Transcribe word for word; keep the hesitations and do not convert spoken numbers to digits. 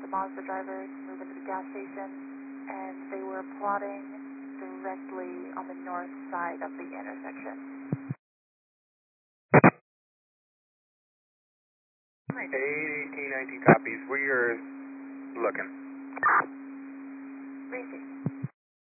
the Mazda driver to move into the gas station, and they were plotting directly on the north side of the intersection. eight eighteen nineteen copies. We are looking. Receive.